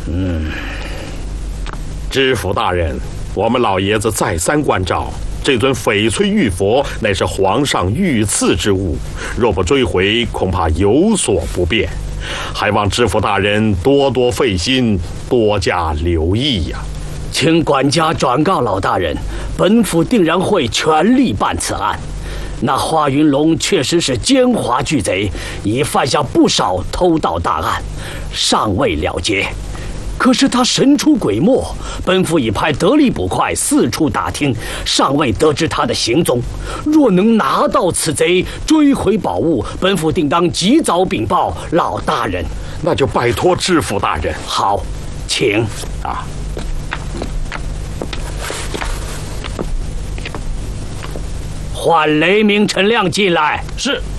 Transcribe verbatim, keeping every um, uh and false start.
嗯， 知府大人，我们老爷子再三关照，这尊翡翠玉佛乃是皇上御赐之物，若不追回，恐怕有所不便，还望知府大人多多费心，多加留意呀。 请管家转告老大人，本府定然会全力办此案。那华云龙确实是奸猾巨贼，已犯下不少偷盗大案，尚未了结。可是他神出鬼没，本府已派得力捕快四处打听，尚未得知他的行踪。若能拿到此贼，追回宝物，本府定当及早禀报老大人。 那就拜托知府大人。 好，请啊。 唤雷鸣、陈亮进来。 是。